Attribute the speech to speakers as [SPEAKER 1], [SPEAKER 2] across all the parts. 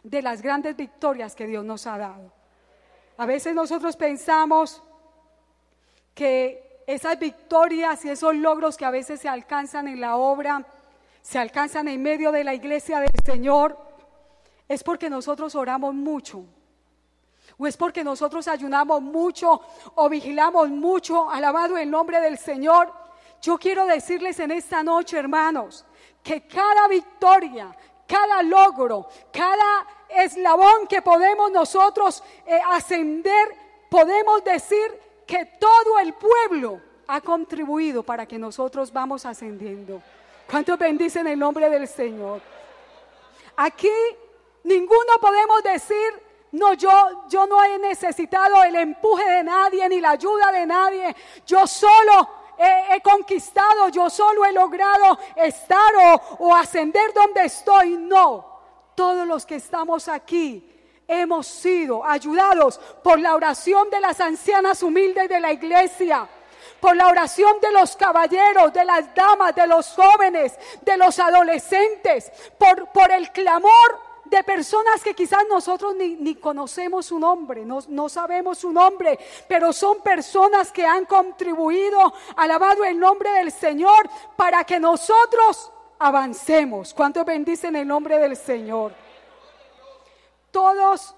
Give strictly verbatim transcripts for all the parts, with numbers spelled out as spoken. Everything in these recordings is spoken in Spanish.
[SPEAKER 1] de las grandes victorias que Dios nos ha dado. A veces nosotros pensamos que esas victorias y esos logros que a veces se alcanzan en la obra, se alcanzan en medio de la iglesia del Señor, es porque nosotros oramos mucho, o es porque nosotros ayunamos mucho, o vigilamos mucho, alabado el nombre del Señor. Yo quiero decirles en esta noche, hermanos, que cada victoria, cada logro, cada eslabón que podemos nosotros eh, ascender, podemos decir que todo el pueblo ha contribuido para que nosotros vamos ascendiendo. ¿Cuántos bendicen el nombre del Señor? Aquí ninguno podemos decir, no, yo, yo no he necesitado el empuje de nadie ni la ayuda de nadie. Yo solo he, he conquistado, yo solo he logrado estar o, o ascender donde estoy. No, todos los que estamos aquí hemos sido ayudados por la oración de las ancianas humildes de la iglesia, por la oración de los caballeros, de las damas, de los jóvenes, de los adolescentes, por, por el clamor de personas que quizás nosotros ni, ni conocemos su nombre, no, no sabemos su nombre, pero son personas que han contribuido, alabado el nombre del Señor, para que nosotros avancemos. ¿Cuántos bendicen el nombre del Señor? Todos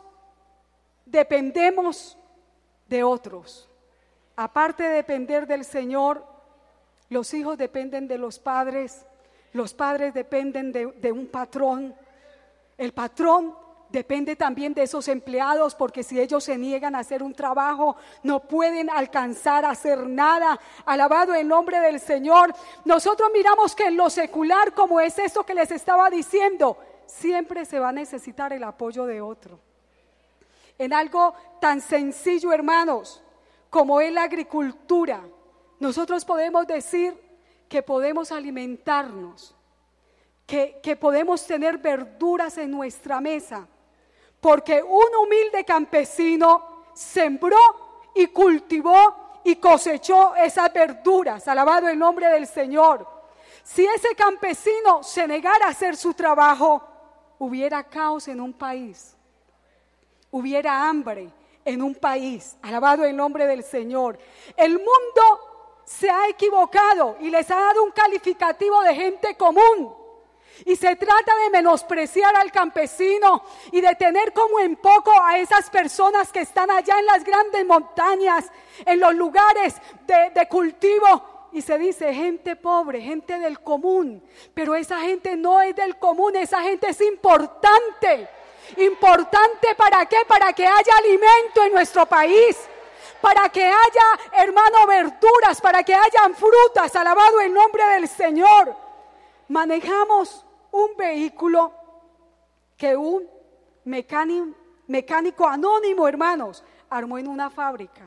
[SPEAKER 1] dependemos de otros. Aparte de depender del Señor, los hijos dependen de los padres, los padres dependen de, de un patrón. El patrón depende también de esos empleados, porque si ellos se niegan a hacer un trabajo, no pueden alcanzar a hacer nada. Alabado el nombre del Señor. Nosotros miramos que en lo secular, como es esto que les estaba diciendo, siempre se va a necesitar el apoyo de otro. En algo tan sencillo, hermanos, como es la agricultura, nosotros podemos decir que podemos alimentarnos, Que, que podemos tener verduras en nuestra mesa, porque un humilde campesino sembró y cultivó y cosechó esas verduras. Alabado el nombre del Señor. Si ese campesino se negara a hacer su trabajo, hubiera caos en un país, hubiera hambre en un país. Alabado el nombre del Señor. El mundo se ha equivocado y les ha dado un calificativo de gente común. Y se trata de menospreciar al campesino y de tener como en poco a esas personas que están allá en las grandes montañas, en los lugares de, de cultivo. Y se dice gente pobre, gente del común. Pero esa gente no es del común, esa gente es importante. ¿Importante para qué? Para que haya alimento en nuestro país. Para que haya, hermano, verduras, para que hayan frutas. Alabado el nombre del Señor. Manejamos un vehículo que un mecánico, mecánico anónimo, hermanos, armó en una fábrica.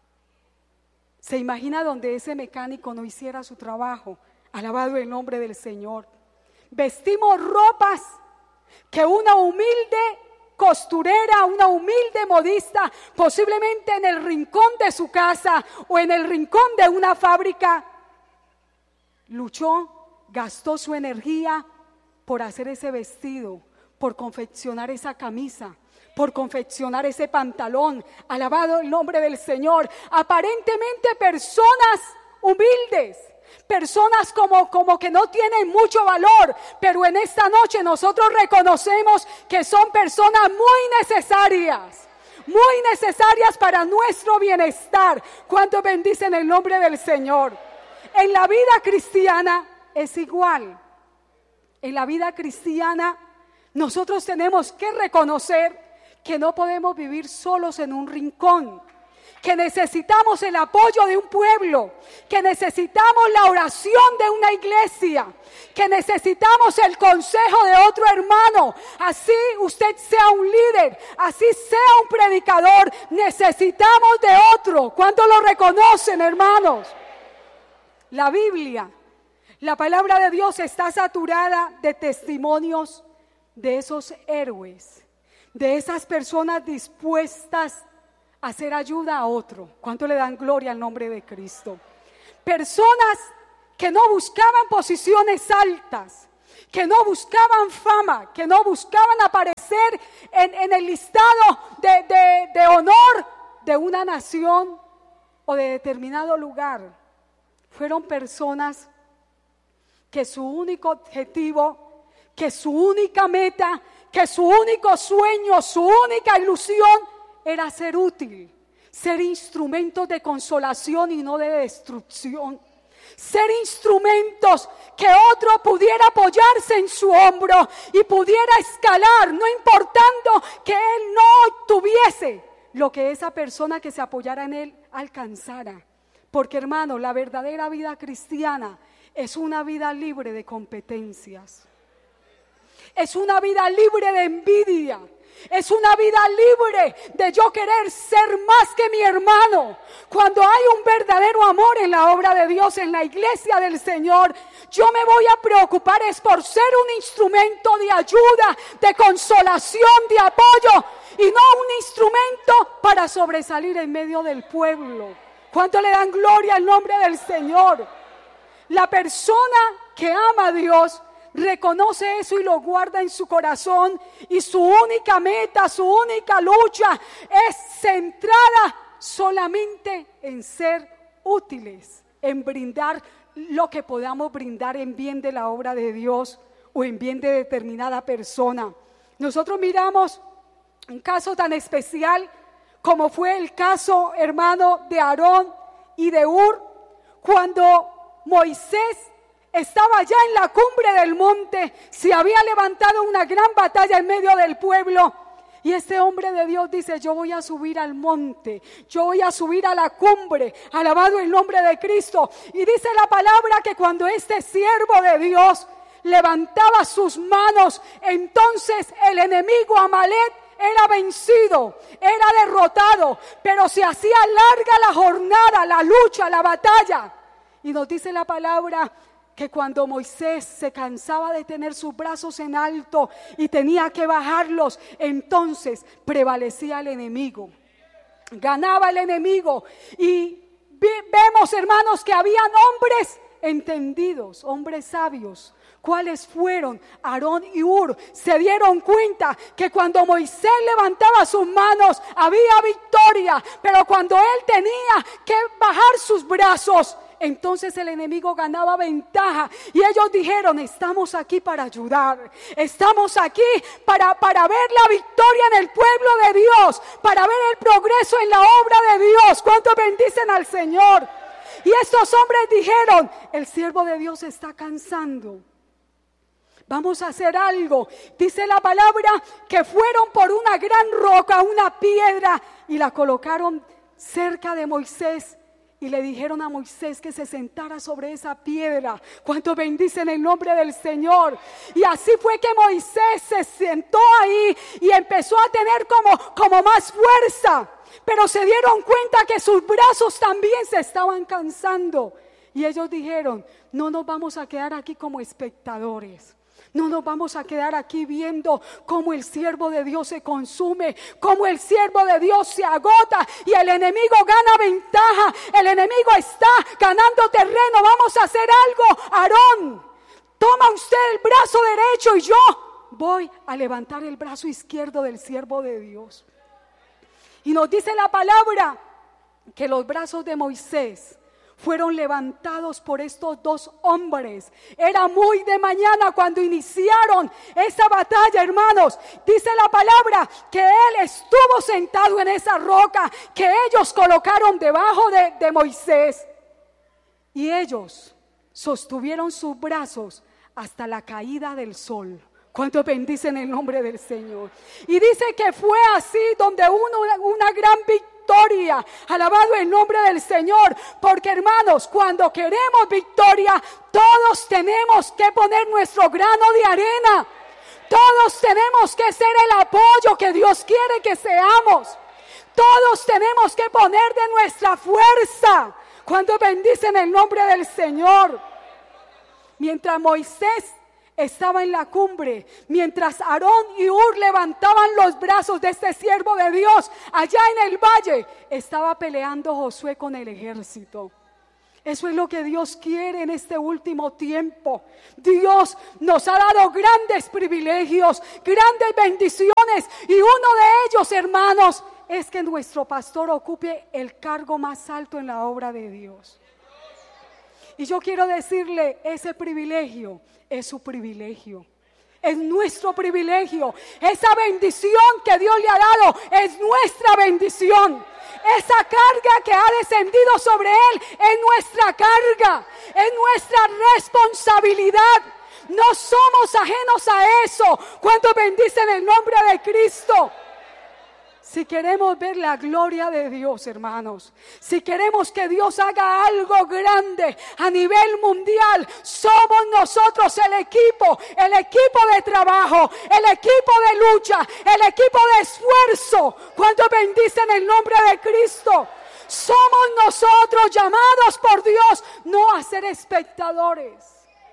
[SPEAKER 1] ¿Se imagina donde ese mecánico no hiciera su trabajo? Alabado el nombre del Señor. Vestimos ropas que una humilde costurera, una humilde modista, posiblemente en el rincón de su casa o en el rincón de una fábrica, luchó, gastó su energía por hacer ese vestido, por confeccionar esa camisa, por confeccionar ese pantalón. Alabado el nombre del Señor. Aparentemente personas humildes, personas como, como que no tienen mucho valor, pero en esta noche nosotros reconocemos que son personas muy necesarias, muy necesarias para nuestro bienestar. ¿Cuántos bendicen el nombre del Señor? En la vida cristiana es igual. En la vida cristiana nosotros tenemos que reconocer que no podemos vivir solos en un rincón, que necesitamos el apoyo de un pueblo, que necesitamos la oración de una iglesia, que necesitamos el consejo de otro hermano. Así usted sea un líder, así sea un predicador, necesitamos de otro. ¿Cuántos lo reconocen, hermanos? La Biblia, la palabra de Dios está saturada de testimonios de esos héroes, de esas personas dispuestas a hacer ayuda a otro. ¿Cuánto le dan gloria al nombre de Cristo? Personas que no buscaban posiciones altas, que no buscaban fama, que no buscaban aparecer aparecer en, en el listado de, de, de honor de una nación o de determinado lugar. Fueron personas que su único objetivo, que su única meta, que su único sueño, su única ilusión era ser útil, ser instrumentos de consolación y no de destrucción. Ser instrumentos que otro pudiera apoyarse en su hombro y pudiera escalar, no importando que él no tuviese lo que esa persona que se apoyara en él alcanzara. Porque, hermano, la verdadera vida cristiana es una vida libre de competencias. Es una vida libre de envidia. Es una vida libre de yo querer ser más que mi hermano. Cuando hay un verdadero amor en la obra de Dios, en la iglesia del Señor, yo me voy a preocupar es por ser un instrumento de ayuda, de consolación, de apoyo, y no un instrumento para sobresalir en medio del pueblo. ¿Cuánto le dan gloria al nombre del Señor? La persona que ama a Dios reconoce eso y lo guarda en su corazón, y su única meta, su única lucha es centrada solamente en ser útiles, en brindar lo que podamos brindar en bien de la obra de Dios o en bien de determinada persona. Nosotros miramos un caso tan especial como fue el caso, hermano, de Aarón y de Hur, cuando Moisés estaba ya en la cumbre del monte, se había levantado una gran batalla en medio del pueblo, y este hombre de Dios dice: yo voy a subir al monte, yo voy a subir a la cumbre, alabado el nombre de Cristo. Y dice la palabra que cuando este siervo de Dios levantaba sus manos, entonces el enemigo Amalek era vencido, era derrotado, pero se hacía larga la jornada, la lucha, la batalla. Y nos dice la palabra que cuando Moisés se cansaba de tener sus brazos en alto y tenía que bajarlos, entonces prevalecía el enemigo, ganaba el enemigo. Y vemos, hermanos, que habían hombres entendidos, hombres sabios. ¿Cuáles fueron? Aarón y Hur se dieron cuenta que cuando Moisés levantaba sus manos había victoria, pero cuando él tenía que bajar sus brazos, entonces el enemigo ganaba ventaja. Y ellos dijeron: estamos aquí para ayudar, estamos aquí para, para ver la victoria en el pueblo de Dios, para ver el progreso en la obra de Dios. ¿Cuántos bendicen al Señor? Y estos hombres dijeron: el siervo de Dios está cansando, vamos a hacer algo. Dice la palabra que fueron por una gran roca, una piedra, y la colocaron cerca de Moisés. Y le dijeron a Moisés que se sentara sobre esa piedra. ¿Cuántos bendicen el nombre del Señor? Y así fue que Moisés se sentó ahí y empezó a tener como, como más fuerza. Pero se dieron cuenta que sus brazos también se estaban cansando. Y ellos dijeron: no nos vamos a quedar aquí como espectadores. No nos vamos a quedar aquí viendo cómo el siervo de Dios se consume, cómo el siervo de Dios se agota y el enemigo gana ventaja. El enemigo está ganando terreno. Vamos a hacer algo. Aarón, toma usted el brazo derecho y yo voy a levantar el brazo izquierdo del siervo de Dios. Y nos dice la palabra que los brazos de Moisés fueron levantados por estos dos hombres. Era muy de mañana cuando iniciaron esa batalla, hermanos. Dice la palabra que él estuvo sentado en esa roca que ellos colocaron debajo de, de Moisés. Y ellos sostuvieron sus brazos hasta la caída del sol. ¿Cuántos bendicen el nombre del Señor? Y dice que fue así donde hubo una, una gran victoria. Victoria, alabado el nombre del Señor, porque, hermanos, cuando queremos victoria, todos tenemos que poner nuestro grano de arena, todos tenemos que ser el apoyo que Dios quiere que seamos, todos tenemos que poner de nuestra fuerza. Cuando bendicen el nombre del Señor. Mientras Moisés estaba en la cumbre, mientras Aarón y Hur levantaban los brazos de este siervo de Dios, allá en el valle estaba peleando Josué con el ejército. Eso es lo que Dios quiere en este último tiempo. Dios nos ha dado grandes privilegios, grandes bendiciones, y uno de ellos, hermanos, es que nuestro pastor ocupe el cargo más alto en la obra de Dios. Y yo quiero decirle, ese privilegio es su privilegio. Es nuestro privilegio. Esa bendición que Dios le ha dado es nuestra bendición. Esa carga que ha descendido sobre él es nuestra carga, es nuestra responsabilidad. No somos ajenos a eso. ¿Cuántos bendicen el nombre de Cristo? Si queremos ver la gloria de Dios, hermanos, si queremos que Dios haga algo grande a nivel mundial, somos nosotros el equipo, el equipo de trabajo, el equipo de lucha, el equipo de esfuerzo. ¿Cuántos bendicen el nombre de Cristo? Somos nosotros llamados por Dios no a ser espectadores.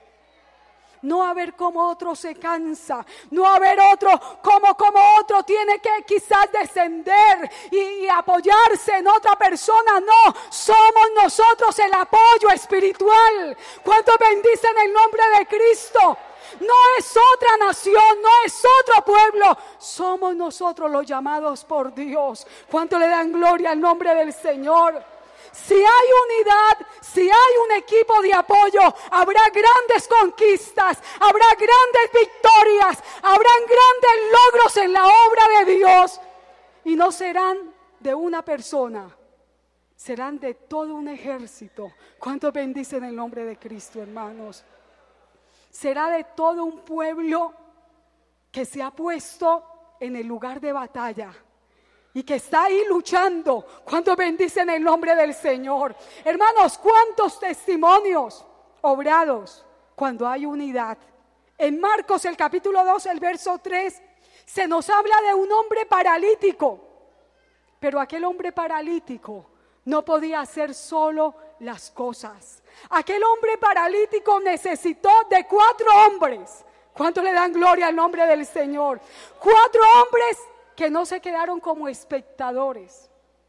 [SPEAKER 1] No a ver cómo otro se cansa, no a ver otro como, como otro tiene que quizás descender y, y apoyarse en otra persona. No, somos nosotros el apoyo espiritual. ¿Cuántos bendicen el nombre de Cristo? No es otra nación, no es otro pueblo. Somos nosotros los llamados por Dios. ¿Cuánto le dan gloria al nombre del Señor? Si hay unidad, si hay un equipo de apoyo, habrá grandes conquistas, habrá grandes victorias, habrán grandes logros en la obra de Dios. Y no serán de una persona, serán de todo un ejército. ¿Cuántos bendicen el nombre de Cristo, hermanos? Será de todo un pueblo que se ha puesto en el lugar de batalla y que está ahí luchando. ¿Cuántos bendicen el nombre del Señor? Hermanos, ¿cuántos testimonios obrados cuando hay unidad? En Marcos, el capítulo dos, el verso tres, se nos habla de un hombre paralítico. Pero aquel hombre paralítico no podía hacer solo las cosas. Aquel hombre paralítico necesitó de cuatro hombres. ¿Cuántos le dan gloria al nombre del Señor? Cuatro hombres que no se quedaron como espectadores,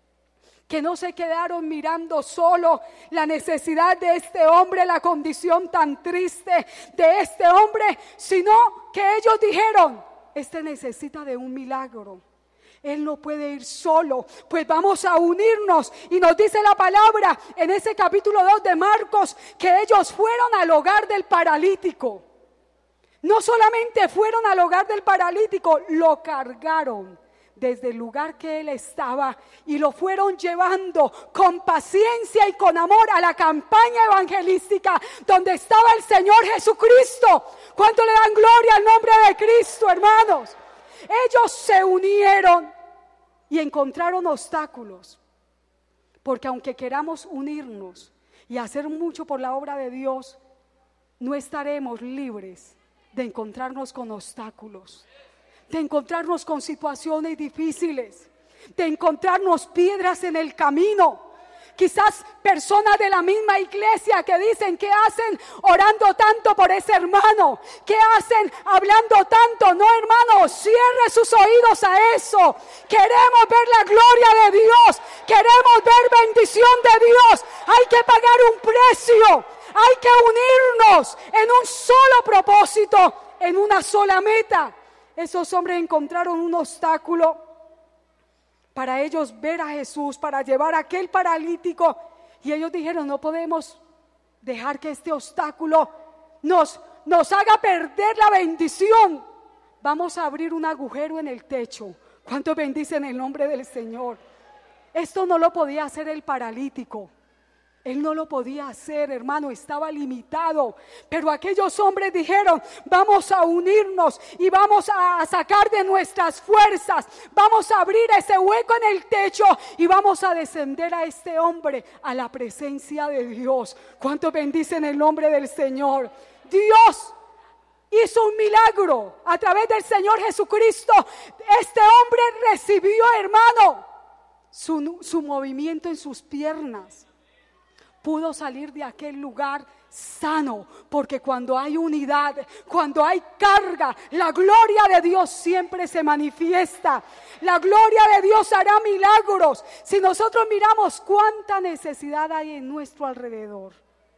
[SPEAKER 1] que no se quedaron mirando solo la necesidad de este hombre, la condición tan triste de este hombre, sino que ellos dijeron: este necesita de un milagro. Él no puede ir solo, pues vamos a unirnos. Y nos dice la palabra en ese capítulo dos de Marcos que ellos fueron al hogar del paralítico. No solamente fueron al hogar del paralítico, lo cargaron desde el lugar que él estaba y lo fueron llevando con paciencia y con amor a la campaña evangelística donde estaba el Señor Jesucristo. ¿Cuánto le dan gloria al nombre de Cristo, hermanos? Ellos se unieron y encontraron obstáculos, porque aunque queramos unirnos y hacer mucho por la obra de Dios, no estaremos libres de encontrarnos con obstáculos, de encontrarnos con situaciones difíciles, de encontrarnos piedras en el camino. Quizás personas de la misma iglesia que dicen: ¿qué hacen orando tanto por ese hermano? ¿Qué hacen hablando tanto? No, hermano, cierre sus oídos a eso. Queremos ver la gloria de Dios, queremos ver bendición de Dios. Hay que pagar un precio, hay que unirnos en un solo propósito, en una sola meta. Esos hombres encontraron un obstáculo para ellos ver a Jesús, para llevar a aquel paralítico. Y ellos dijeron: no podemos dejar que este obstáculo nos, nos haga perder la bendición. Vamos a abrir un agujero en el techo. ¿Cuántos bendicen el nombre del Señor? Esto no lo podía hacer el paralítico. Él no lo podía hacer, hermano, estaba limitado. Pero aquellos hombres dijeron: vamos a unirnos y vamos a sacar de nuestras fuerzas, vamos a abrir ese hueco en el techo y vamos a descender a este hombre a la presencia de Dios. ¿Cuántos bendicen el nombre del Señor? Dios hizo un milagro a través del Señor Jesucristo. Este hombre recibió, hermano, su, su movimiento en sus piernas. Pudo salir de aquel lugar sano, porque cuando hay unidad, cuando hay carga, la gloria de Dios siempre se manifiesta. La gloria de Dios hará milagros. Si nosotros miramos cuánta necesidad hay en nuestro alrededor,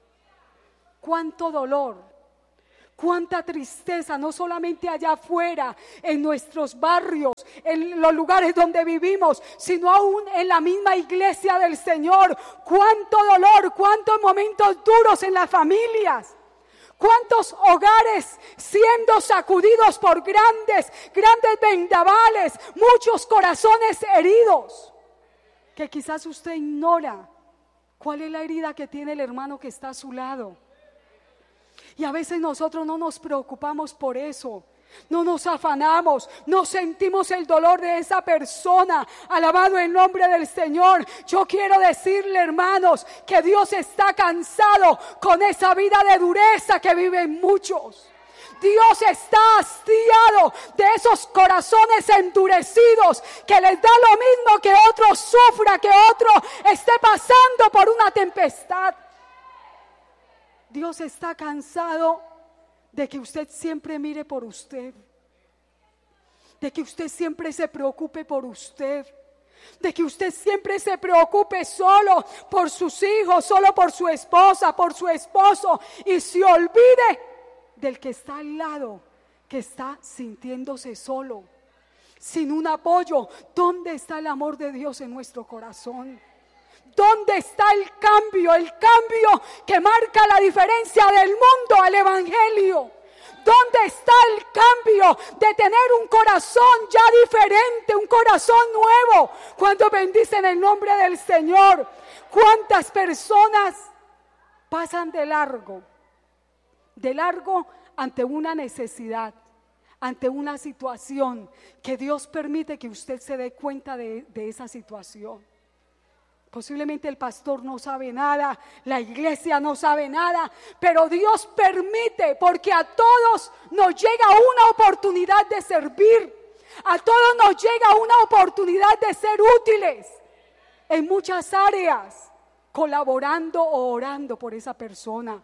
[SPEAKER 1] cuánto dolor, cuánta tristeza, no solamente allá afuera, en nuestros barrios, en los lugares donde vivimos, sino aún en la misma iglesia del Señor. Cuánto dolor, cuántos momentos duros en las familias, cuántos hogares siendo sacudidos por grandes, grandes vendavales, muchos corazones heridos, que quizás usted ignora cuál es la herida que tiene el hermano que está a su lado. Y a veces nosotros no nos preocupamos por eso, no nos afanamos, no sentimos el dolor de esa persona. Alabado el nombre del Señor. Yo quiero decirle, hermanos, que Dios está cansado con esa vida de dureza que viven muchos. Dios está hastiado de esos corazones endurecidos, que les da lo mismo que otro sufra, que otro esté pasando por una tempestad. Dios está cansado de que usted siempre mire por usted, de que usted siempre se preocupe por usted, de que usted siempre se preocupe solo por sus hijos, solo por su esposa, por su esposo, y se olvide del que está al lado, que está sintiéndose solo, sin un apoyo. ¿Dónde está el amor de Dios en nuestro corazón? ¿Dónde está el cambio? El cambio que marca la diferencia del mundo al evangelio. ¿Dónde está el cambio de tener un corazón ya diferente, un corazón nuevo, cuando bendicen el nombre del Señor? ¿Cuántas personas pasan de largo, de largo ante una necesidad, ante una situación que Dios permite que usted se dé cuenta de, de esa situación? Posiblemente el pastor no sabe nada, la iglesia no sabe nada, pero Dios permite, porque a todos nos llega una oportunidad de servir, a todos nos llega una oportunidad de ser útiles en muchas áreas, colaborando o orando por esa persona,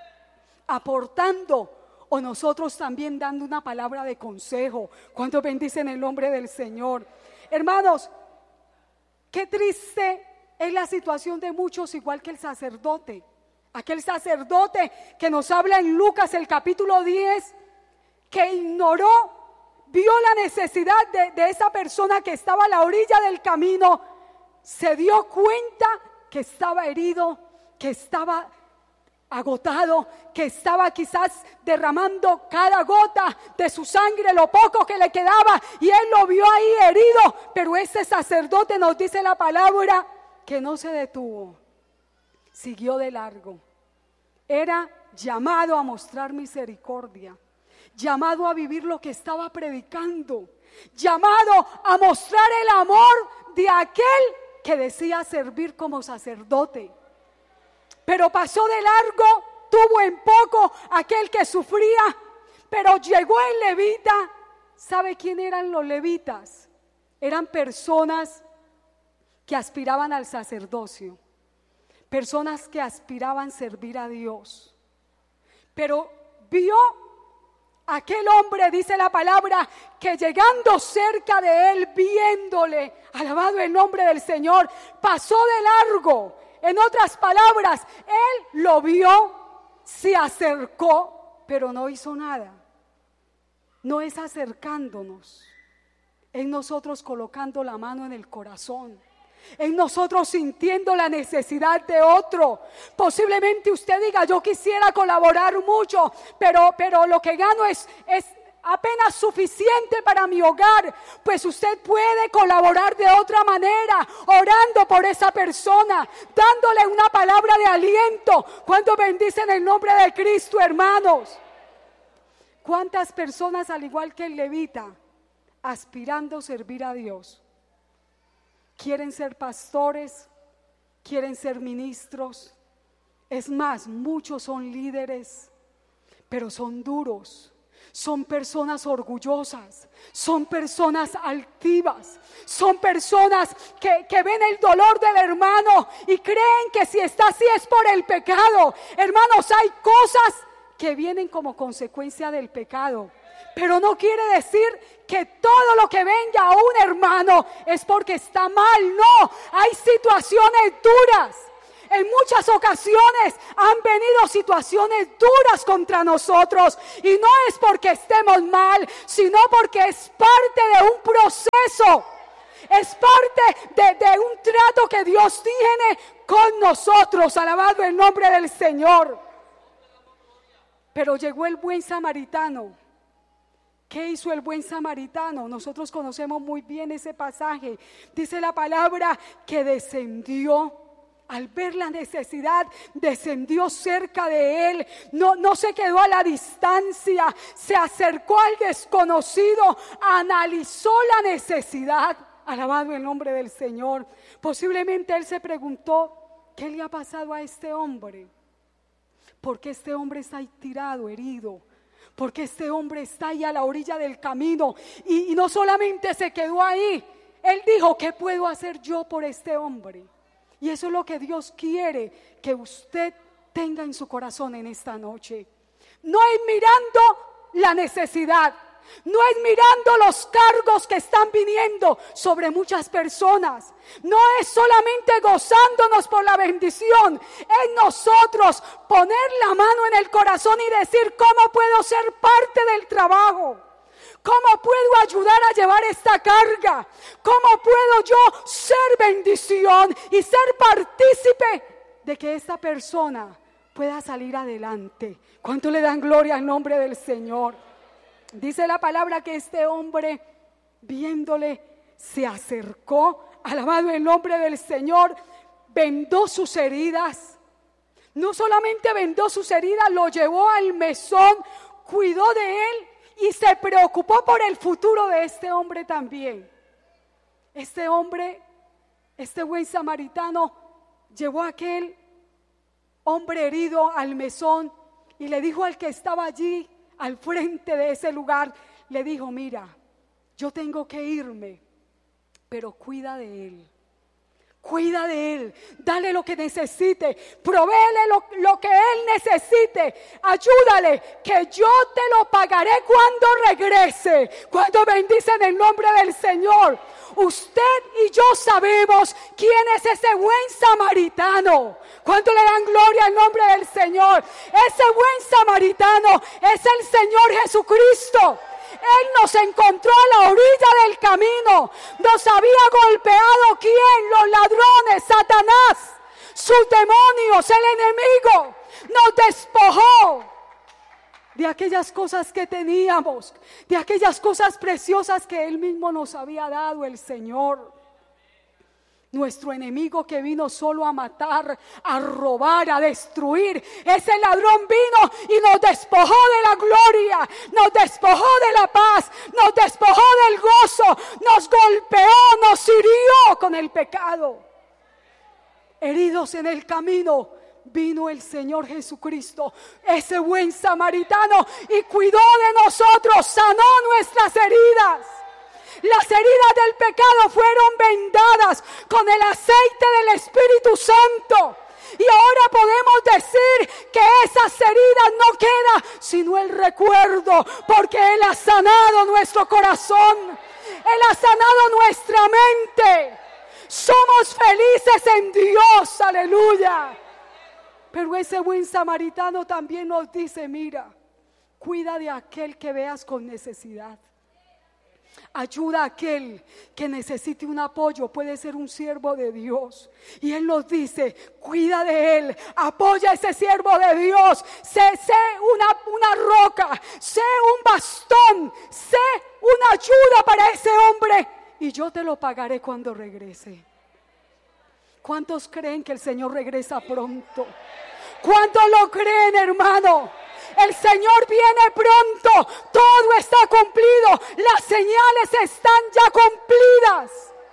[SPEAKER 1] aportando, o nosotros también dando una palabra de consejo. Cuando bendicen el nombre del Señor. Hermanos, qué triste es la situación de muchos, igual que el sacerdote. Aquel sacerdote que nos habla en Lucas el capítulo diez, que ignoró, vio la necesidad de, de esa persona que estaba a la orilla del camino, se dio cuenta que estaba herido, que estaba agotado, que estaba quizás derramando cada gota de su sangre, lo poco que le quedaba, y él lo vio ahí herido. Pero ese sacerdote, nos dice la palabra, que no se detuvo, siguió de largo. Era llamado a mostrar misericordia, llamado a vivir lo que estaba predicando, llamado a mostrar el amor de aquel que decía servir como sacerdote. Pero pasó de largo, tuvo en poco aquel que sufría, pero llegó el levita. ¿Sabe quién eran los levitas? Eran personas que aspiraban al sacerdocio, personas que aspiraban a servir a Dios. Pero vio aquel hombre, dice la palabra, que llegando cerca de él, viéndole, alabado el nombre del Señor, pasó de largo. En otras palabras, él lo vio, se acercó, pero no hizo nada. No es acercándonos, es nosotros colocando la mano en el corazón, en nosotros sintiendo la necesidad de otro. Posiblemente usted diga: yo quisiera colaborar mucho, pero, pero lo que gano es, es apenas suficiente para mi hogar. Pues usted puede colaborar de otra manera, orando por esa persona, dándole una palabra de aliento. Cuando bendicen el nombre de Cristo, hermanos. ¿Cuántas personas, al igual que el levita, aspirando a servir a Dios, quieren ser pastores, quieren ser ministros? Es más, muchos son líderes, pero son duros, Son personas orgullosas, son personas altivas, son personas que, que ven el dolor del hermano y creen que si está así es por el pecado. Hermanos, hay cosas que vienen como consecuencia del pecado, pero no quiere decir que todo lo que venga a un hermano es porque está mal. No, hay situaciones duras. En muchas ocasiones han venido situaciones duras contra nosotros y no es porque estemos mal, sino porque es parte de un proceso, es parte de, de un trato que Dios tiene con nosotros. Alabado el nombre del Señor. Pero llegó el buen samaritano. ¿Qué hizo el buen samaritano? Nosotros conocemos muy bien ese pasaje. Dice la palabra que descendió. Al ver la necesidad, descendió cerca de él. No, no se quedó a la distancia. Se acercó al desconocido. Analizó la necesidad. Alabado el nombre del Señor. Posiblemente él se preguntó: ¿qué le ha pasado a este hombre? ¿Por qué este hombre está ahí tirado, herido? ¿Por qué este hombre está ahí a la orilla del camino? Y, y no solamente se quedó ahí. Él dijo: ¿qué puedo hacer yo por este hombre? Y eso es lo que Dios quiere que usted tenga en su corazón en esta noche. No es mirando la necesidad, no es mirando los cargos que están viniendo sobre muchas personas, no es solamente gozándonos por la bendición, es nosotros poner la mano en el corazón y decir: ¿cómo puedo ser parte del trabajo? ¿Cómo puedo ayudar a llevar esta carga? ¿Cómo puedo yo ser bendición y ser partícipe de que esta persona pueda salir adelante? ¿Cuánto le dan gloria al nombre del Señor? Dice la palabra que este hombre, viéndole, se acercó, alabado el nombre del Señor, vendó sus heridas. No solamente vendó sus heridas, lo llevó al mesón, cuidó de él y se preocupó por el futuro de este hombre también. Este hombre, este buen samaritano, llevó a aquel hombre herido al mesón y le dijo al que estaba allí al frente de ese lugar, le dijo: mira, yo tengo que irme, pero cuida de él. Cuida de él, dale lo que necesite, provéele lo, lo que él necesite, ayúdale, que yo te lo pagaré cuando regrese. Cuando bendicen el nombre del Señor, usted y yo sabemos quién es ese buen samaritano. ¿Cuánto le dan gloria al nombre del Señor? Ese buen samaritano es el Señor Jesucristo. Él nos encontró a la orilla del camino. Nos había golpeado ¿quién? Los ladrones, Satanás, sus demonios, el enemigo. Nos despojó de aquellas cosas que teníamos, de aquellas cosas preciosas que Él mismo nos había dado, el Señor. Nuestro enemigo que vino solo a matar, a robar, a destruir, ese ladrón vino y nos despojó de la gloria, nos despojó de la paz, nos despojó del gozo, nos golpeó, nos hirió con el pecado. Heridos en el camino, vino el Señor Jesucristo, ese buen samaritano, y cuidó de nosotros, sanó nuestras heridas. Las heridas del pecado fueron vendadas con el aceite del Espíritu Santo. Y ahora podemos decir que esas heridas no quedan sino el recuerdo, porque Él ha sanado nuestro corazón. Él ha sanado nuestra mente. Somos felices en Dios, aleluya. Pero ese buen samaritano también nos dice: mira, cuida de aquel que veas con necesidad. Ayuda a aquel que necesite un apoyo, puede ser un siervo de Dios. Y Él nos dice: cuida de él, apoya a ese siervo de Dios. Sé, sé una, una roca, sé un bastón, sé una ayuda para ese hombre, y yo te lo pagaré cuando regrese. ¿Cuántos creen que el Señor regresa pronto? ¿Cuántos lo creen, hermano? El Señor viene pronto, todo está cumplido, las señales están ya cumplidas.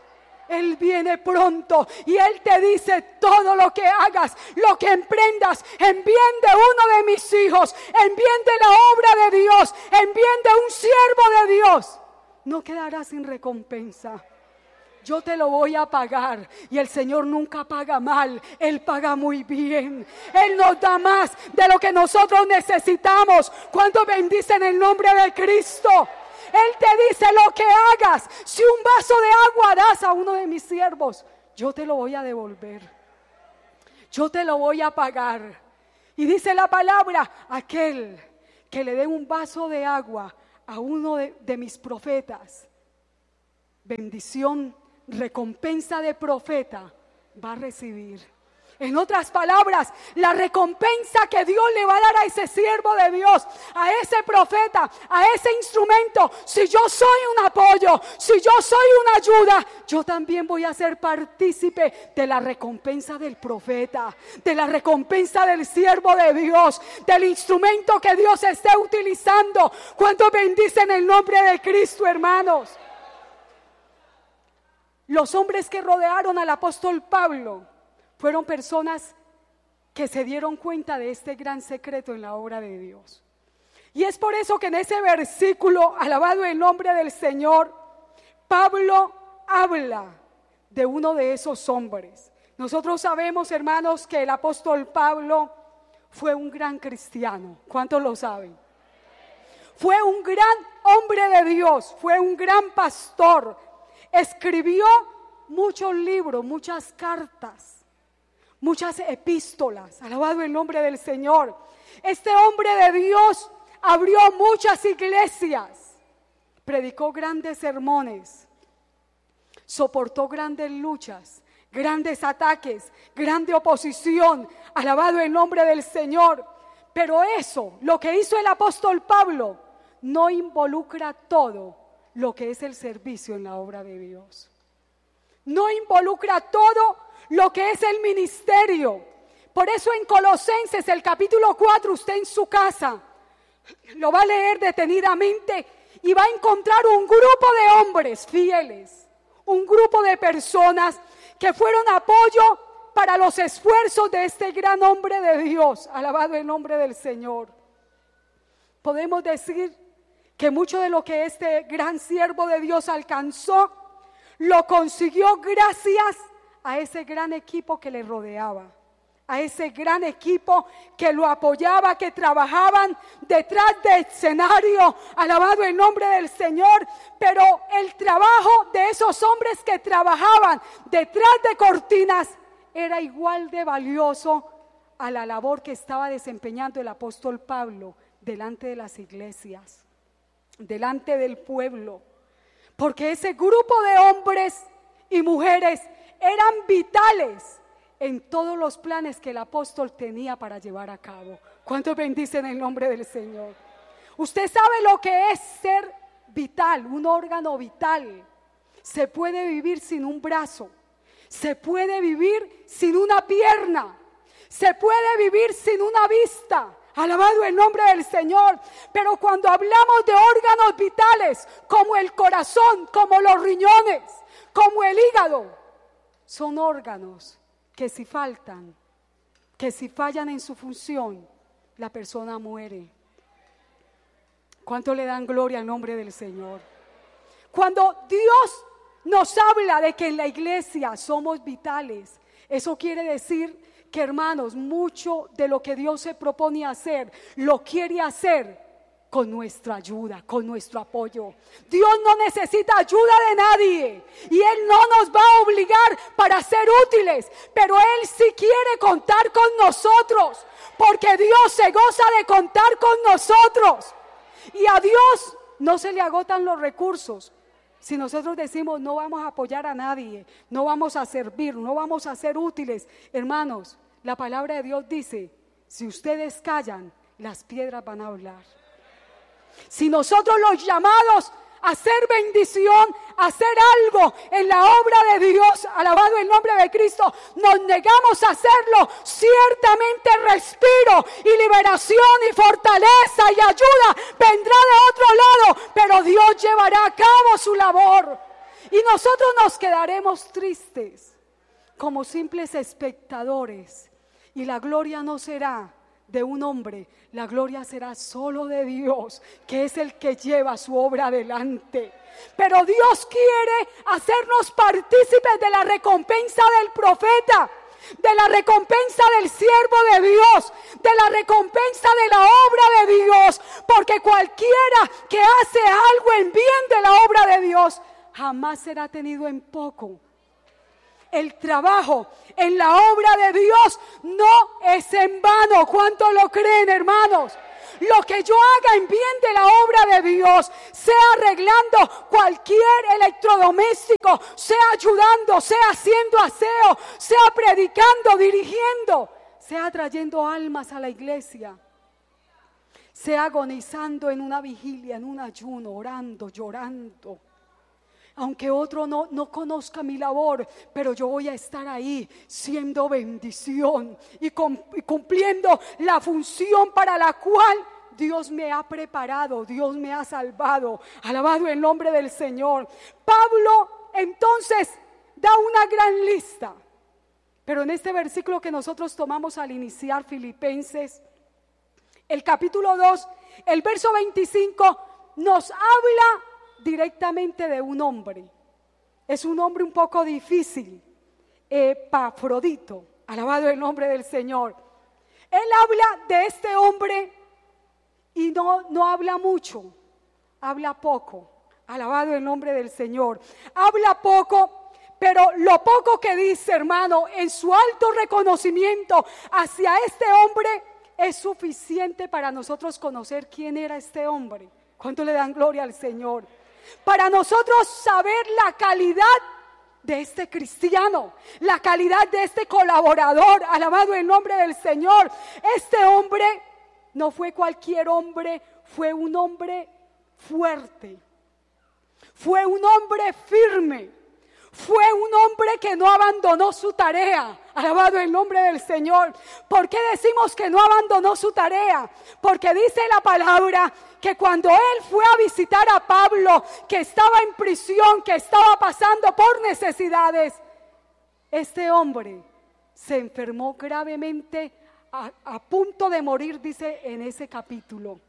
[SPEAKER 1] Él viene pronto y Él te dice: todo lo que hagas, lo que emprendas, en bien de uno de mis hijos, en bien de la obra de Dios, en bien de un siervo de Dios, no quedarás sin recompensa. Yo te lo voy a pagar. Y el Señor nunca paga mal, Él paga muy bien. Él nos da más de lo que nosotros necesitamos. Cuando bendicen el nombre de Cristo, Él te dice: lo que hagas, si un vaso de agua das a uno de mis siervos, yo te lo voy a devolver, yo te lo voy a pagar. Y dice la palabra: aquel que le dé un vaso de agua a uno de, de mis profetas, bendición, recompensa de profeta va a recibir. En otras palabras, la recompensa que Dios le va a dar a ese siervo de Dios, a ese profeta, a ese instrumento, si yo soy un apoyo, si yo soy una ayuda, yo también voy a ser partícipe de la recompensa del profeta, de la recompensa del siervo de Dios, del instrumento que Dios esté utilizando. Cuando bendicen el nombre de Cristo, hermanos. Los hombres que rodearon al apóstol Pablo fueron personas que se dieron cuenta de este gran secreto en la obra de Dios. Y es por eso que en ese versículo, alabado el nombre del Señor, Pablo habla de uno de esos hombres. Nosotros sabemos, hermanos, que el apóstol Pablo fue un gran cristiano. ¿Cuántos lo saben? Fue un gran hombre de Dios, fue un gran pastor. Escribió muchos libros, muchas cartas, muchas epístolas. Alabado el nombre del Señor. Este hombre de Dios abrió muchas iglesias, predicó grandes sermones, soportó grandes luchas, grandes ataques, grande oposición. Alabado el nombre del Señor. Pero eso, lo que hizo el apóstol Pablo, no involucra todo lo que es el servicio en la obra de Dios. No involucra todo lo que es el ministerio. Por eso en Colosenses, el capítulo cuatro, usted en su casa lo va a leer detenidamente y va a encontrar un grupo de hombres fieles, un grupo de personas que fueron apoyo para los esfuerzos de este gran hombre de Dios. Alabado el nombre del Señor. Podemos decir que mucho de lo que este gran siervo de Dios alcanzó, lo consiguió gracias a ese gran equipo que le rodeaba, a ese gran equipo que lo apoyaba, que trabajaban detrás del escenario. Alabado el nombre del Señor. Pero el trabajo de esos hombres que trabajaban detrás de cortinas era igual de valioso a la labor que estaba desempeñando el apóstol Pablo delante de las iglesias, delante del pueblo, porque ese grupo de hombres y mujeres eran vitales en todos los planes que el apóstol tenía para llevar a cabo. ¿Cuántos bendicen el nombre del Señor? Usted sabe lo que es ser vital, un órgano vital. Se puede vivir sin un brazo, se puede vivir sin una pierna, se puede vivir sin una vista. Alabado el nombre del Señor. Pero cuando hablamos de órganos vitales, como el corazón, como los riñones, como el hígado, son órganos que si faltan, que si fallan en su función, la persona muere. ¿Cuánto le dan gloria al nombre del Señor? Cuando Dios nos habla de que en la iglesia somos vitales, eso quiere decir que, hermanos, mucho de lo que Dios se propone hacer, lo quiere hacer con nuestra ayuda, con nuestro apoyo. Dios no necesita ayuda de nadie y Él no nos va a obligar para ser útiles, pero Él sí quiere contar con nosotros, porque Dios se goza de contar con nosotros. Y a Dios no se le agotan los recursos. Si nosotros decimos no vamos a apoyar a nadie, no vamos a servir, no vamos a ser útiles, hermanos, la palabra de Dios dice: si ustedes callan, las piedras van a hablar. Si nosotros los llamados a hacer bendición, a hacer algo en la obra de Dios, alabado el nombre de Cristo, nos negamos a hacerlo, ciertamente respiro y liberación y fortaleza y ayuda vendrá de otro lado, pero Dios llevará a cabo su labor. Y nosotros nos quedaremos tristes como simples espectadores. Y la gloria no será de un hombre, la gloria será solo de Dios, que es el que lleva su obra adelante. Pero Dios quiere hacernos partícipes de la recompensa del profeta, de la recompensa del siervo de Dios, de la recompensa de la obra de Dios, porque cualquiera que hace algo en bien de la obra de Dios jamás será tenido en poco. El trabajo en la obra de Dios no es en vano. ¿Cuántos lo creen, hermanos? Lo que yo haga en bien de la obra de Dios, sea arreglando cualquier electrodoméstico, sea ayudando, sea haciendo aseo, sea predicando, dirigiendo, sea trayendo almas a la iglesia, sea agonizando en una vigilia, en un ayuno, orando, llorando. Aunque otro no, no conozca mi labor, pero yo voy a estar ahí siendo bendición y, com, y cumpliendo la función para la cual Dios me ha preparado, Dios me ha salvado. Alabado el nombre del Señor. Pablo entonces da una gran lista, pero en este versículo que nosotros tomamos al iniciar Filipenses, el capítulo dos, el verso veinticinco, nos habla directamente de un hombre. Es un hombre un poco difícil, Epafrodito, alabado el nombre del Señor. Él habla de este hombre y no, no habla mucho, habla poco, alabado el nombre del Señor. Habla poco, pero lo poco que dice, hermano, en su alto reconocimiento hacia este hombre es suficiente para nosotros conocer quién era este hombre. ¿Cuánto le dan gloria al Señor? Para nosotros saber la calidad de este cristiano, la calidad de este colaborador, alabado el nombre del Señor. Este hombre no fue cualquier hombre, fue un hombre fuerte, fue un hombre firme, fue un hombre que no abandonó su tarea. Alabado el nombre del Señor. ¿Por qué decimos que no abandonó su tarea? Porque dice la palabra que cuando él fue a visitar a Pablo, que estaba en prisión, que estaba pasando por necesidades, este hombre se enfermó gravemente, a, a punto de morir, dice en ese capítulo.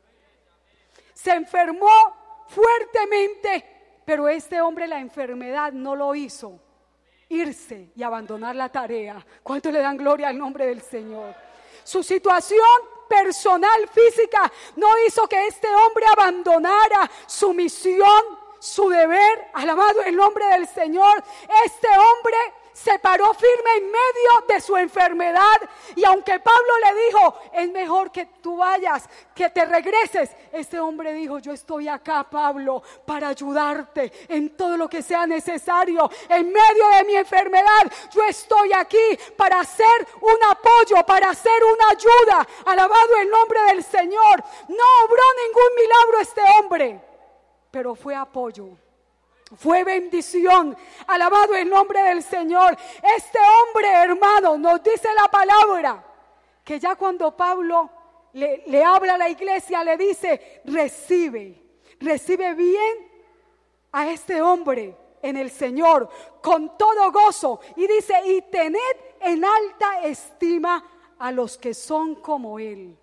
[SPEAKER 1] Se enfermó fuertemente. Pero este hombre, la enfermedad no lo hizo irse y abandonar la tarea. ¿Cuánto le dan gloria al nombre del Señor? Su situación personal, física, no hizo que este hombre abandonara su misión, su deber. Alabado el nombre del Señor. Este hombre se paró firme en medio de su enfermedad, y aunque Pablo le dijo, es mejor que tú vayas, que te regreses, este hombre dijo, yo estoy acá, Pablo, para ayudarte en todo lo que sea necesario. En medio de mi enfermedad, yo estoy aquí para ser un apoyo, para ser una ayuda. Alabado el nombre del Señor. No obró ningún milagro este hombre, pero fue apoyo, fue bendición. Alabado el nombre del Señor. Este hombre, hermano, nos dice la palabra que ya cuando Pablo le, le habla a la iglesia, le dice, recibe, recibe bien a este hombre en el Señor con todo gozo, y dice, y tened en alta estima a los que son como él.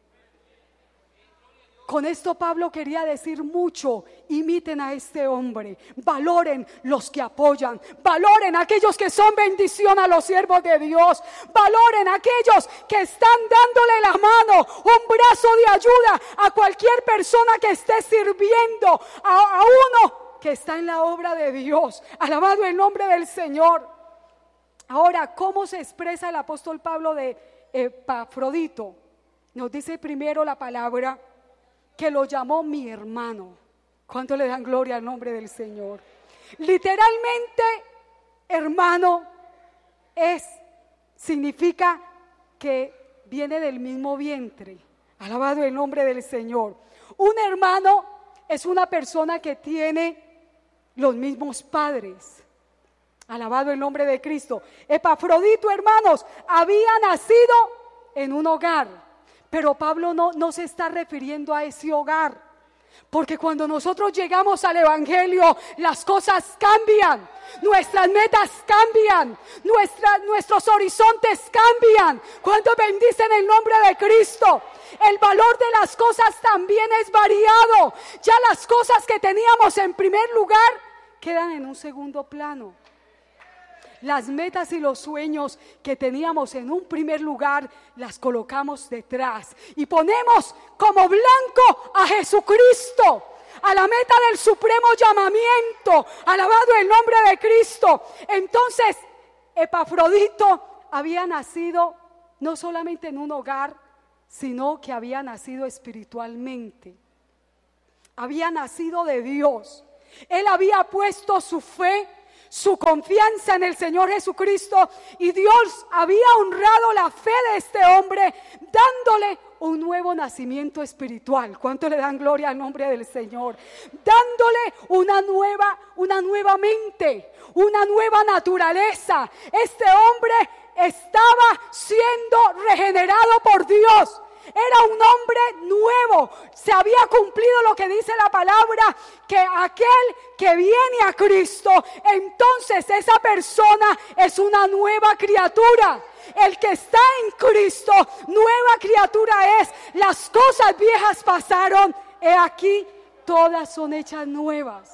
[SPEAKER 1] Con esto Pablo quería decir mucho: imiten a este hombre, valoren los que apoyan, valoren a aquellos que son bendición a los siervos de Dios, valoren a aquellos que están dándole la mano, un brazo de ayuda a cualquier persona que esté sirviendo, a, a uno que está en la obra de Dios. Alabado el nombre del Señor. Ahora, ¿cómo se expresa el apóstol Pablo de Epafrodito? Nos dice primero la palabra que lo llamó mi hermano. ¿Cuánto le dan gloria al nombre del Señor? Literalmente, hermano es, significa que viene del mismo vientre. Alabado el nombre del Señor. Un hermano es una persona que tiene los mismos padres. Alabado el nombre de Cristo. Epafrodito, hermanos, había nacido en un hogar. Pero Pablo no, no se está refiriendo a ese hogar. Porque cuando nosotros llegamos al Evangelio, las cosas cambian, nuestras metas cambian, nuestra, nuestros horizontes cambian. Cuando bendicen el nombre de Cristo, el valor de las cosas también es variado. Ya las cosas que teníamos en primer lugar quedan en un segundo plano. Las metas y los sueños que teníamos en un primer lugar las colocamos detrás y ponemos como blanco a Jesucristo, a la meta del supremo llamamiento. Alabado el nombre de Cristo. Entonces, Epafrodito había nacido no solamente en un hogar, sino que había nacido espiritualmente. Había nacido de Dios. Él había puesto su fe, su confianza en el Señor Jesucristo, y Dios había honrado la fe de este hombre dándole un nuevo nacimiento espiritual. ¿Cuánto le dan gloria al nombre del Señor? Dándole una nueva, una nueva mente, una nueva naturaleza. Este hombre estaba siendo regenerado por Dios. Era un hombre nuevo. Se había cumplido lo que dice la palabra, que aquel que viene a Cristo, entonces esa persona es una nueva criatura. El que está en Cristo, nueva criatura es. Las cosas viejas pasaron, he aquí, todas son hechas nuevas.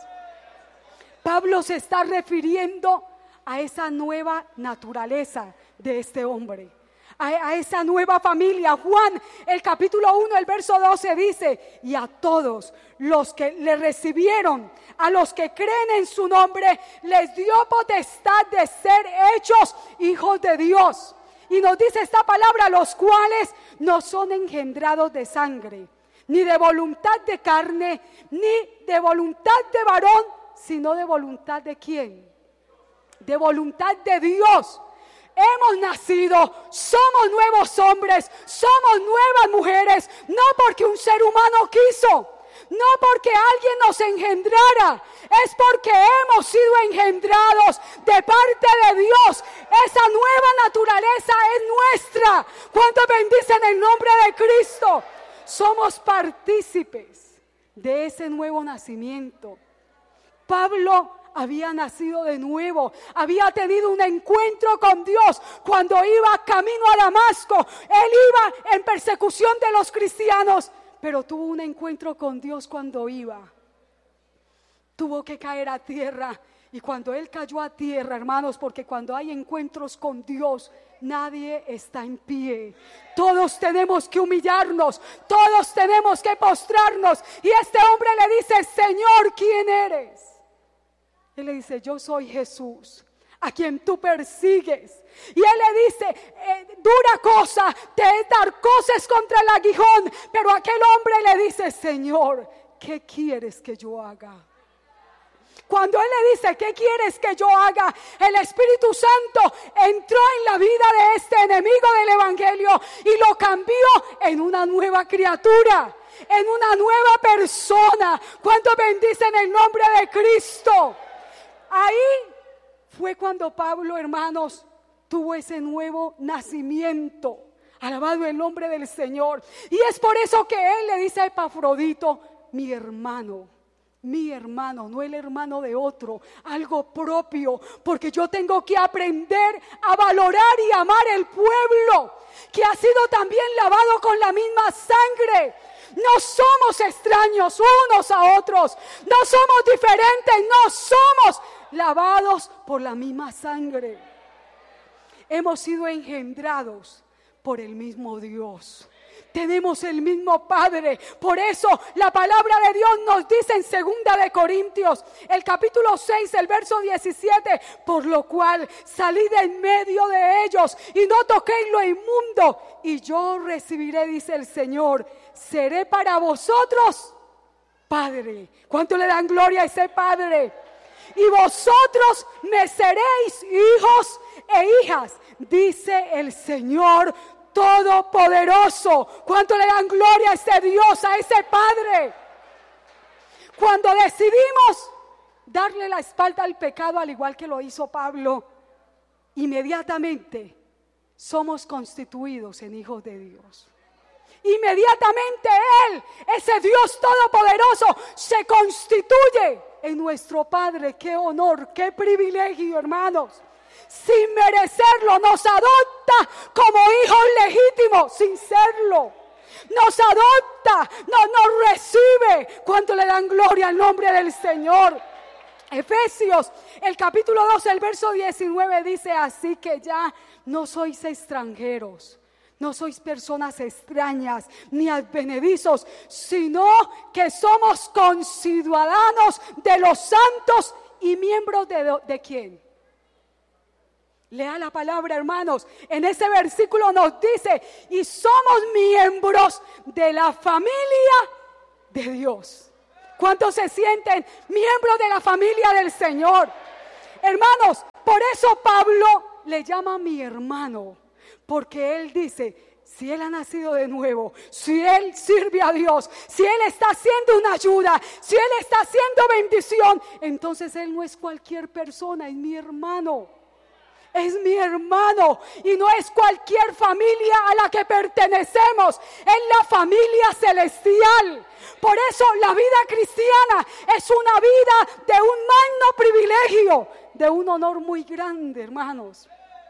[SPEAKER 1] Pablo se está refiriendo a esa nueva naturaleza de este hombre, a, a esa nueva familia. Juan, el capítulo uno, el verso doce dice: y a todos los que le recibieron, a los que creen en su nombre, les dio potestad de ser hechos hijos de Dios. Y nos dice esta palabra: los cuales no son engendrados de sangre, ni de voluntad de carne, ni de voluntad de varón, sino de voluntad de ¿quién? De voluntad de Dios. Hemos nacido, somos nuevos hombres, somos nuevas mujeres, no porque un ser humano quiso, no porque alguien nos engendrara, es porque hemos sido engendrados de parte de Dios. Esa nueva naturaleza es nuestra. ¿Cuántos bendicen el nombre de Cristo? Somos partícipes de ese nuevo nacimiento. Pablo había nacido de nuevo, había tenido un encuentro con Dios cuando iba camino a Damasco. Él iba en persecución de los cristianos, pero tuvo un encuentro con Dios cuando iba. Tuvo que caer a tierra, y cuando él cayó a tierra, hermanos, porque cuando hay encuentros con Dios, nadie está en pie. Todos tenemos que humillarnos, todos tenemos que postrarnos. Y este hombre le dice: Señor, ¿quién eres? Él le dice: yo soy Jesús, a quien tú persigues. Y él le dice: eh, dura cosa te es dar coces contra el aguijón. Pero aquel hombre le dice: Señor, ¿qué quieres que yo haga? Cuando él le dice: ¿qué quieres que yo haga?, el Espíritu Santo entró en la vida de este enemigo del Evangelio y lo cambió en una nueva criatura, en una nueva persona. ¿Cuánto bendicen el nombre de Cristo? Ahí fue cuando Pablo, hermanos, tuvo ese nuevo nacimiento. Alabado el nombre del Señor. Y es por eso que él le dice a Epafrodito: mi hermano, mi hermano, no el hermano de otro, algo propio, porque yo tengo que aprender a valorar y amar el pueblo que ha sido también lavado con la misma sangre. No somos extraños unos a otros, no somos diferentes, no somos lavados por la misma sangre. Hemos sido engendrados por el mismo Dios. Tenemos el mismo Padre. Por eso la palabra de Dios nos dice en segunda de Corintios, el capítulo seis, el verso diecisiete: por lo cual salid en medio de ellos y no toquéis lo inmundo, y yo recibiré, dice el Señor, seré para vosotros Padre. ¿Cuánto le dan gloria a ese Padre? Y vosotros me seréis hijos e hijas, dice el Señor Todopoderoso. ¿Cuánto le dan gloria a ese Dios, a ese Padre? Cuando decidimos darle la espalda al pecado, al igual que lo hizo Pablo, inmediatamente somos constituidos en hijos de Dios. inmediatamente Él, ese Dios todopoderoso, se constituye en nuestro Padre. Qué honor, qué privilegio, hermanos. Sin merecerlo, nos adopta como hijos legítimos, sin serlo. Nos adopta, no, nos recibe cuando le dan gloria al nombre del Señor. Efesios, el capítulo doce, el verso diecinueve dice: así que ya no sois extranjeros, no sois personas extrañas ni advenedizos, sino que somos conciudadanos de los santos y miembros de, ¿de quién? Lea la palabra, hermanos. En ese versículo nos dice: y somos miembros de la familia de Dios. ¿Cuántos se sienten miembros de la familia del Señor? Hermanos, por eso Pablo le llama mi hermano, porque él dice: si él ha nacido de nuevo, si él sirve a Dios, si él está haciendo una ayuda, si él está haciendo bendición, entonces él no es cualquier persona, es mi hermano. Es mi hermano y no es cualquier familia a la que pertenecemos, es la familia celestial. Por eso la vida cristiana es una vida de un magno privilegio, de un honor muy grande, hermanos,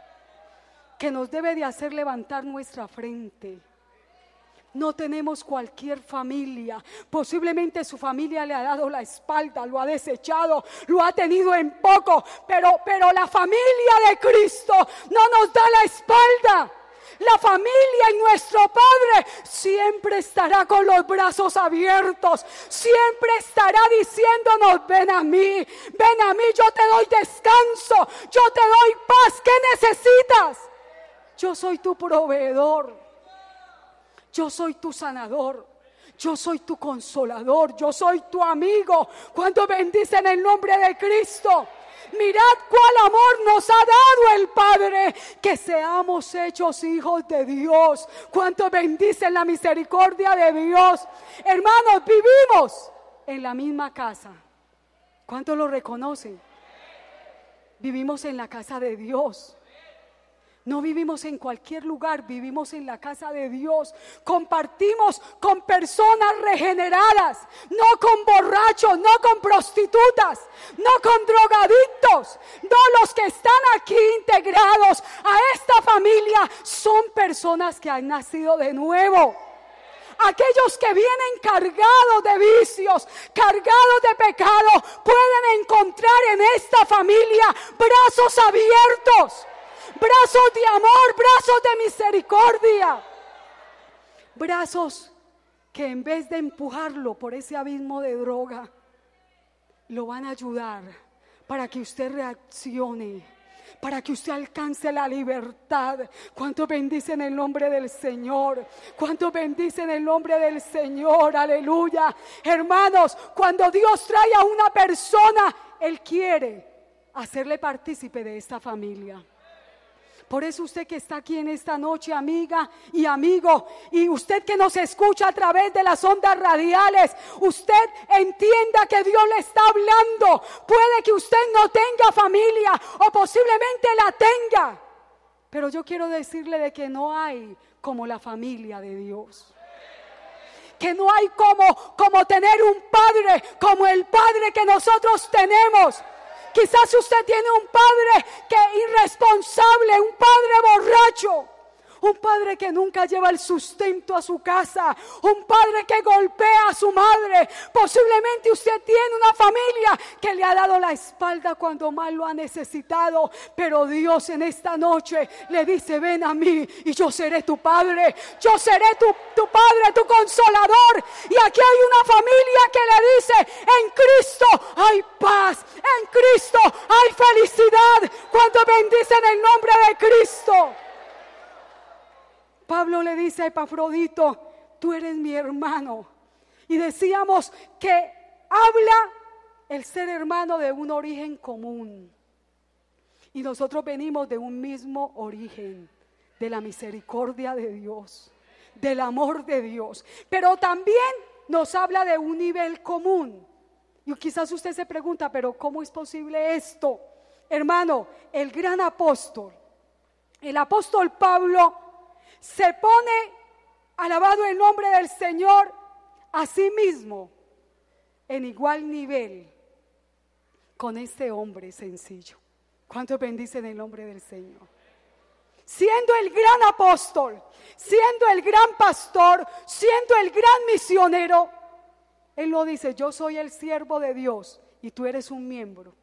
[SPEAKER 1] que nos debe de hacer levantar nuestra frente. No tenemos cualquier familia. Posiblemente su familia le ha dado la espalda, lo ha desechado, lo ha tenido en poco, pero, pero la familia de Cristo no nos da la espalda. La familia y nuestro Padre siempre estará con los brazos abiertos, siempre estará diciéndonos: ven a mí, ven a mí, yo te doy descanso, yo te doy paz. ¿Qué necesitas? Yo soy tu proveedor. Yo soy tu sanador, yo soy tu consolador, yo soy tu amigo. Cuando bendicen el nombre de Cristo, mirad cuál amor nos ha dado el Padre, que seamos hechos hijos de Dios. Cuánto bendicen la misericordia de Dios. Hermanos, vivimos en la misma casa. ¿Cuántos lo reconocen? Vivimos en la casa de Dios. No vivimos en cualquier lugar, vivimos en la casa de Dios. Compartimos con personas regeneradas, no con borrachos, no con prostitutas, no con drogadictos. No, los que están aquí integrados a esta familia son personas que han nacido de nuevo. Aquellos que vienen cargados de vicios, cargados de pecado, pueden encontrar en esta familia brazos abiertos. Brazos de amor, brazos de misericordia. Brazos que en vez de empujarlo por ese abismo de droga, lo van a ayudar para que usted reaccione, para que usted alcance la libertad. ¿Cuánto bendicen el nombre del Señor? ¿Cuánto bendicen el nombre del Señor? Aleluya. Hermanos, cuando Dios trae a una persona, Él quiere hacerle partícipe de esta familia. Por eso usted que está aquí en esta noche, amiga y amigo, y usted que nos escucha a través de las ondas radiales, usted entienda que Dios le está hablando. Puede que usted no tenga familia o posiblemente la tenga, pero yo quiero decirle de que no hay como la familia de Dios. Que no hay como, como tener un padre como el Padre que nosotros tenemos. Quizás usted tiene un padre que es irresponsable, un padre borracho, un padre que nunca lleva el sustento a su casa, un padre que golpea a su madre. Posiblemente usted tiene una familia que le ha dado la espalda cuando más lo ha necesitado, pero Dios en esta noche le dice: ven a mí y yo seré tu padre, yo seré tu, tu padre, tu consolador. Y aquí hay una familia que le dice: en Cristo hay paz, en Cristo hay felicidad. Cuando bendicen el nombre de Cristo. Pablo le dice a Epafrodito: tú eres mi hermano. Y decíamos que habla el ser hermano de un origen común. Y nosotros venimos de un mismo origen, de la misericordia de Dios, del amor de Dios. Pero también nos habla de un nivel común. Y quizás usted se pregunta: pero ¿cómo es posible esto? Hermano, el gran apóstol, el apóstol Pablo, se pone Alabado el nombre del Señor. Asimismo, en igual nivel con este hombre sencillo. ¿Cuántos bendicen el nombre del Señor? Siendo el gran apóstol, siendo el gran pastor, siendo el gran misionero, Él lo dice: yo soy el siervo de Dios y tú eres un miembro,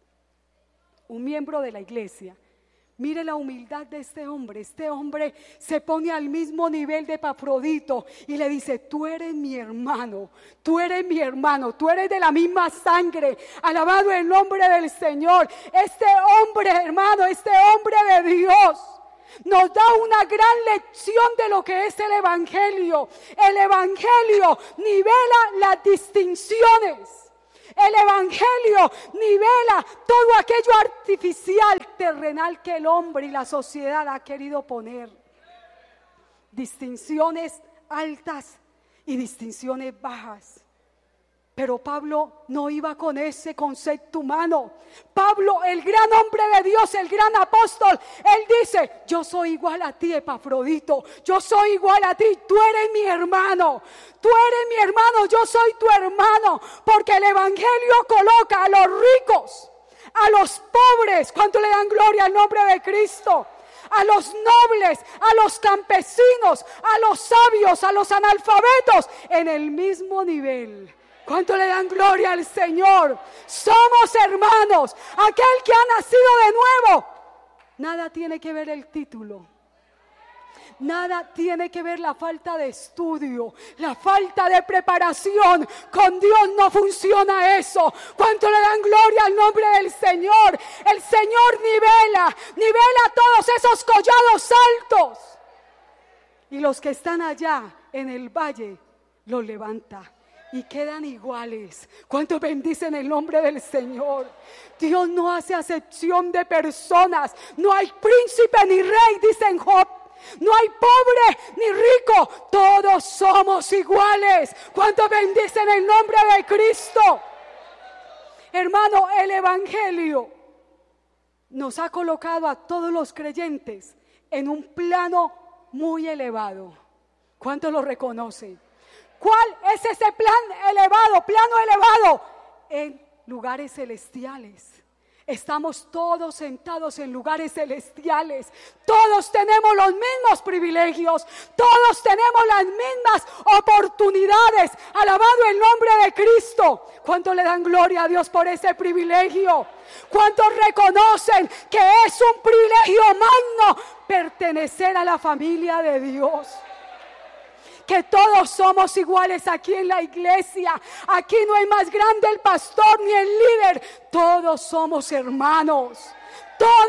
[SPEAKER 1] un miembro de la iglesia. Mire la humildad de este hombre. Este hombre se pone al mismo nivel de Epafrodito y le dice: tú eres mi hermano, tú eres mi hermano, tú eres de la misma sangre. Alabado el nombre del Señor. Este hombre, hermano, este hombre de Dios nos da una gran lección de lo que es el Evangelio. El Evangelio nivela las distinciones. El Evangelio nivela todo aquello artificial, terrenal que el hombre y la sociedad ha querido poner. Distinciones altas y distinciones bajas. Pero Pablo no iba con ese concepto humano. Pablo, el gran hombre de Dios, el gran apóstol, él dice: yo soy igual a ti, Epafrodito, yo soy igual a ti, tú eres mi hermano, tú eres mi hermano, yo soy tu hermano, porque el Evangelio coloca a los ricos, a los pobres, ¿cuánto le dan gloria al nombre de Cristo? A los nobles, a los campesinos, a los sabios, a los analfabetos, en el mismo nivel. ¿Cuánto le dan gloria al Señor? Somos hermanos. Aquel que ha nacido de nuevo. Nada tiene que ver el título. Nada tiene que ver la falta de estudio, la falta de preparación. Con Dios no funciona eso. ¿Cuánto le dan gloria al nombre del Señor? El Señor nivela, nivela todos esos collados altos. Y los que están allá en el valle los levanta. Y quedan iguales. ¿Cuántos bendicen el nombre del Señor? Dios no hace acepción de personas. No hay príncipe ni rey, dice en Job. No hay pobre ni rico. Todos somos iguales. ¿Cuántos bendicen el nombre de Cristo? Hermano, el Evangelio nos ha colocado a todos los creyentes en un plano muy elevado. ¿Cuántos lo reconocen? ¿Cuál es ese plan elevado, plano elevado? En lugares celestiales. Estamos todos sentados en lugares celestiales. Todos tenemos los mismos privilegios. Todos tenemos las mismas oportunidades. Alabado el nombre de Cristo. ¿Cuánto le dan gloria a Dios por ese privilegio? ¿Cuántos reconocen que es un privilegio magno pertenecer a la familia de Dios? Que todos somos iguales aquí en la iglesia. Aquí no hay más grande el pastor ni el líder. Todos somos hermanos. Todos